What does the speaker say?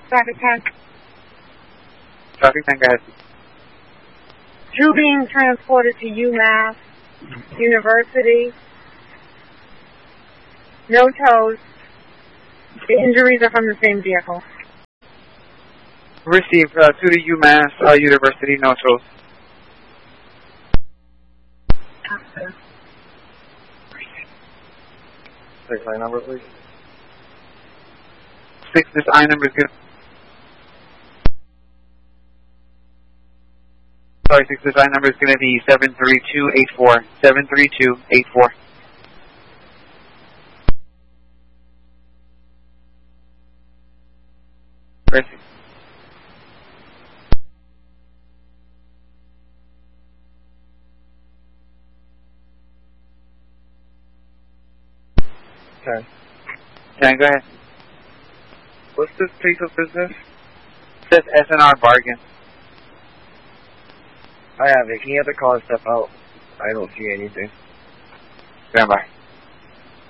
Traffic 10. Traffic 10, go ahead. Drew being transported to UMass University. No toes. The injuries are from the same vehicle. Received 2 to UMass University, no shows. Six I number, please. 6, this I number is good. Sorry, 6, this I number is going to be 73284. 73284. Ready. Okay. 10, go ahead. What's this piece of business? It says SNR bargain. I have it. Can you have the caller step out? I don't see anything. Stand by.